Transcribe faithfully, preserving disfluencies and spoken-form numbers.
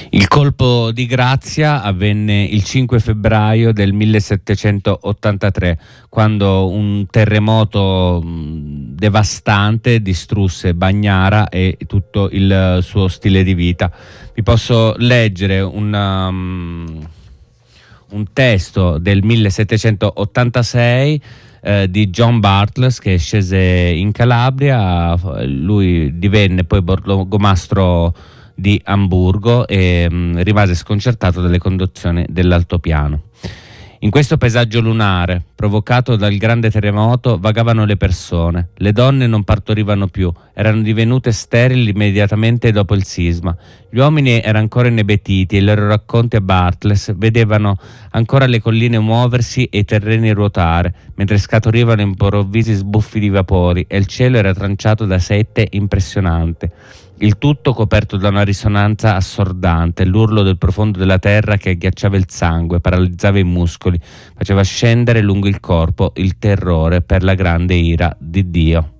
Il colpo di grazia avvenne il cinque febbraio del millesettecentottantatré, quando un terremoto mh, devastante distrusse Bagnara e tutto il suo stile di vita. Vi posso leggere una, um, un testo del millesettecentottantasei eh, di John Bartles, che scese in Calabria. Lui divenne poi borgomastro di Amburgo e mh, rimase sconcertato dalle condizioni dell'altopiano. In questo paesaggio lunare, provocato dal grande terremoto, vagavano le persone. Le donne non partorivano più, erano divenute sterili immediatamente dopo il sisma. Gli uomini erano ancora inebetiti e i loro racconti a Bartles vedevano ancora le colline muoversi e i terreni ruotare, mentre scaturivano improvvisi sbuffi di vapori e il cielo era tranciato da sette impressionante. Il tutto coperto da una risonanza assordante, l'urlo del profondo della terra che agghiacciava il sangue, paralizzava i muscoli, faceva scendere lungo il corpo il terrore per la grande ira di Dio.